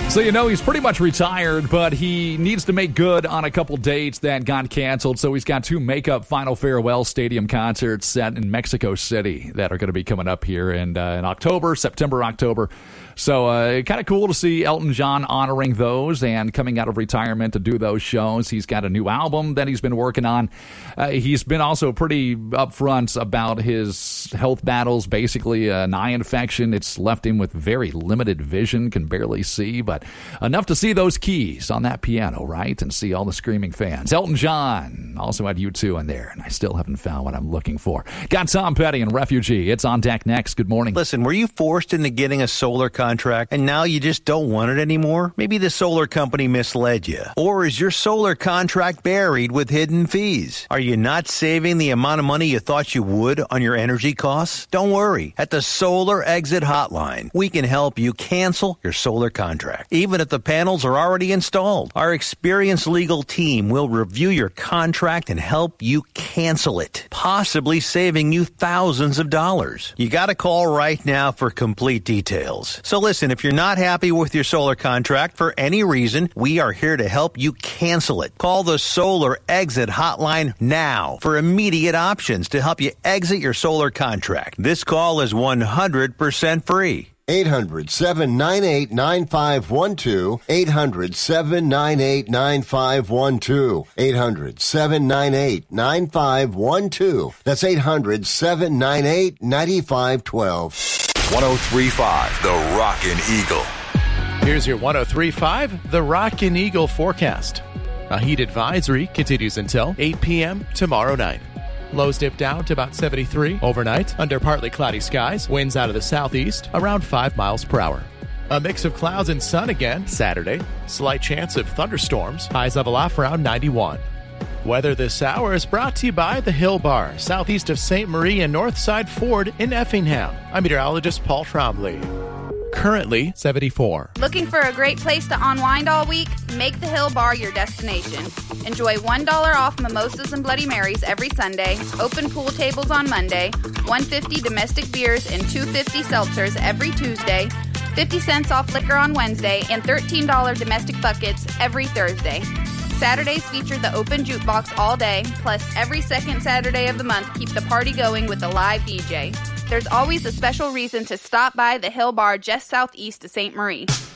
So he's pretty much retired, but he needs to make good on a couple dates that got canceled. So he's got 2 Makeup Final Farewell Stadium concerts set in Mexico City that are going to be coming up here in October, September, October. So kind of cool to see Elton John honoring those and coming out of retirement to do those shows. He's got a new album that he's been working on. He's been also pretty upfront about his health battles, basically an eye infection. It's left him with very limited vision, can barely see, but enough to see those keys on that piano, right? And see all the screaming fans. Elton John also had U2 in there, and I still haven't found what I'm looking for. Got Tom Petty and Refugee. It's on deck next. Good morning. Listen, were you forced into getting a solar contract and now you just don't want it anymore? Maybe the solar company misled you. Or is your solar contract buried with hidden fees? Are you not saving the amount of money you thought you would on your energy costs? Don't worry. At the Solar Exit Hotline, we can help you cancel your solar contract, even if the panels are already installed. Our experienced legal team will review your contract and help you cancel it, possibly saving you thousands of dollars. You got to call right now for complete details. So listen, if you're not happy with your solar contract for any reason, we are here to help you cancel it. Call the Solar Exit Hotline now for immediate options to help you exit your solar contract. This call is 100% free. 800-798-9512. 800-798-9512. 800-798-9512. That's 800-798-9512. 103.5 The Rockin' Eagle. Here's your 103.5 The Rockin' Eagle forecast. A heat advisory continues until 8 p.m. tomorrow night. Lows dip down to about 73 overnight under partly cloudy skies. Winds out of the southeast around 5 miles per hour. A mix of clouds and sun again Saturday. Slight chance of thunderstorms. Highs level off around 91. Weather this hour is brought to you by the Hill Bar, southeast of St. Marie and Northside Ford in Effingham. I'm meteorologist Paul Trombley. Currently 74. Looking for a great place to unwind all week? Make the Hill Bar your destination. Enjoy $1 off mimosas and Bloody Marys every Sunday, open pool tables on Monday, $1.50 domestic beers and $2.50 seltzers every Tuesday, 50 cents off liquor on Wednesday, and $13 domestic buckets every Thursday. Saturdays feature the open jukebox all day, plus every second Saturday of the month keep the party going with a live DJ. There's always a special reason to stop by the Hill Bar just southeast of St. Marie.